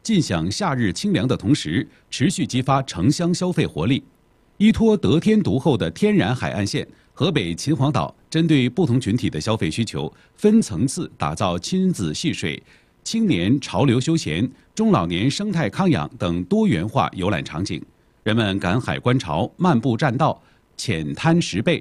尽享夏日清凉的同时，持续激发城乡消费活力。依托得天独厚的天然海岸线，河北秦皇岛针对不同群体的消费需求，分层次打造亲子戏水、青年潮流休闲、中老年生态康养等多元化游览场景。人们赶海观潮、漫步栈道、浅滩拾贝，